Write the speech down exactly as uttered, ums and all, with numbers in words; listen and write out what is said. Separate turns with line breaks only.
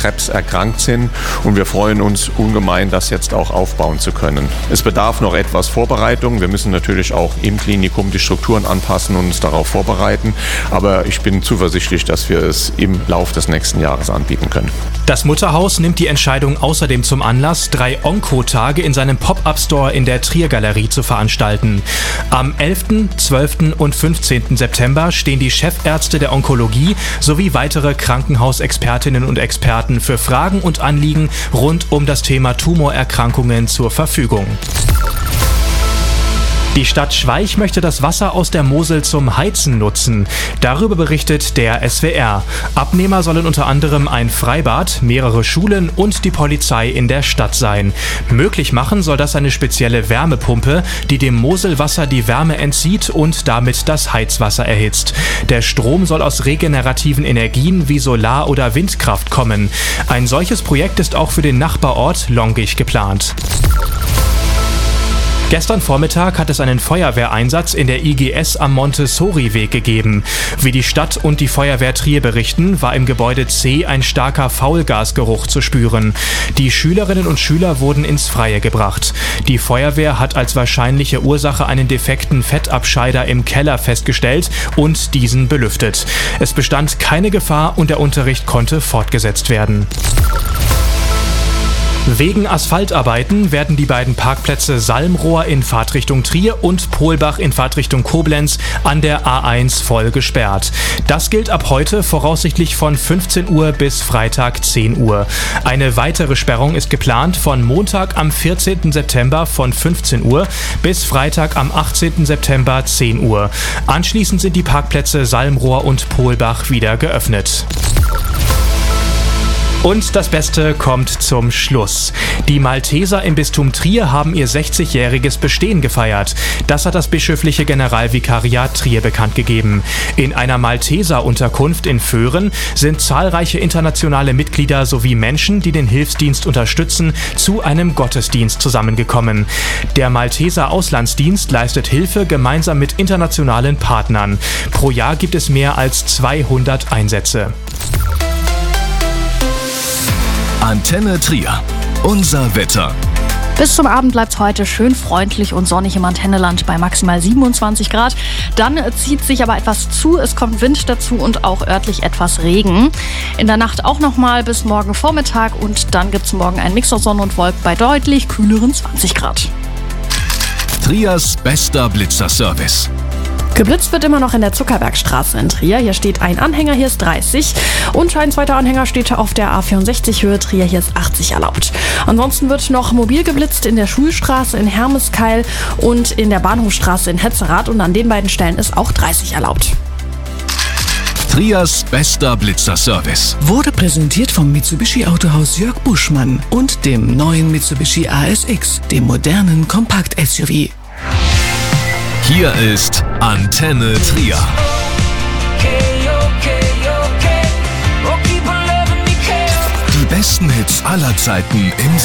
Krebs erkrankt sind. Und wir freuen uns ungemein, das jetzt auch aufbauen zu können. Es bedarf noch etwas Vorbereitung. Wir müssen natürlich auch im Klinikum die Strukturen anpassen und uns darauf vorbereiten. Aber ich bin zuversichtlich, dass wir es im Lauf des nächsten Jahres anbieten können.
Das Mutterhaus nimmt die Entscheidung außerdem zum Anlass, drei Onko-Tage in seinem Pop-Up-Store in der Trier-Galerie zu veranstalten. Am elften, zwölften und fünfzehnten September stehen die Chefärzte der Onkologie sowie weitere Krankenhausexpertinnen und Experten für Fragen und Anliegen rund um das Thema Tumorerkrankungen zur Verfügung. Die Stadt Schweich möchte das Wasser aus der Mosel zum Heizen nutzen. Darüber berichtet der S W R. Abnehmer sollen unter anderem ein Freibad, mehrere Schulen und die Polizei in der Stadt sein. Möglich machen soll das eine spezielle Wärmepumpe, die dem Moselwasser die Wärme entzieht und damit das Heizwasser erhitzt. Der Strom soll aus regenerativen Energien wie Solar- oder Windkraft kommen. Ein solches Projekt ist auch für den Nachbarort Longich geplant. Gestern Vormittag hat es einen Feuerwehreinsatz in der I G S am Montessori-Weg gegeben. Wie die Stadt und die Feuerwehr Trier berichten, war im Gebäude C ein starker Faulgasgeruch zu spüren. Die Schülerinnen und Schüler wurden ins Freie gebracht. Die Feuerwehr hat als wahrscheinliche Ursache einen defekten Fettabscheider im Keller festgestellt und diesen belüftet. Es bestand keine Gefahr und der Unterricht konnte fortgesetzt werden. Wegen Asphaltarbeiten werden die beiden Parkplätze Salmrohr in Fahrtrichtung Trier und Pohlbach in Fahrtrichtung Koblenz an der A eins voll gesperrt. Das gilt ab heute voraussichtlich von fünfzehn Uhr bis Freitag zehn Uhr. Eine weitere Sperrung ist geplant von Montag am vierzehnten September von fünfzehn Uhr bis Freitag am achtzehnten September zehn Uhr. Anschließend sind die Parkplätze Salmrohr und Pohlbach wieder geöffnet. Und das Beste kommt zum Schluss. Die Malteser im Bistum Trier haben ihr sechzigjähriges Bestehen gefeiert. Das hat das bischöfliche Generalvikariat Trier bekannt gegeben. In einer Malteser-Unterkunft in Föhren sind zahlreiche internationale Mitglieder sowie Menschen, die den Hilfsdienst unterstützen, zu einem Gottesdienst zusammengekommen. Der Malteser Auslandsdienst leistet Hilfe gemeinsam mit internationalen Partnern. Pro Jahr gibt es mehr als zweihundert Einsätze.
Antenne Trier. Unser Wetter.
Bis zum Abend bleibt es heute schön freundlich und sonnig im Antenneland bei maximal siebenundzwanzig Grad. Dann zieht sich aber etwas zu, es kommt Wind dazu und auch örtlich etwas Regen. In der Nacht auch nochmal bis morgen Vormittag und dann gibt es morgen einen Mix aus Sonne und Wolken bei deutlich kühleren zwanzig Grad.
Triers bester Blitzerservice.
Geblitzt wird immer noch in der Zuckerbergstraße in Trier. Hier steht ein Anhänger, hier ist dreißig. Und ein zweiter Anhänger steht auf der A vierundsechzig Höhe Trier, hier ist achtzig erlaubt. Ansonsten wird noch mobil geblitzt in der Schulstraße in Hermeskeil und in der Bahnhofstraße in Hetzerath. Und an den beiden Stellen ist auch dreißig erlaubt.
Triers bester Blitzerservice
wurde präsentiert vom Mitsubishi Autohaus Jörg Buschmann und dem neuen Mitsubishi A S X, dem modernen Kompakt-S U V.
Hier ist Antenne Trier. Die besten Hits aller Zeiten im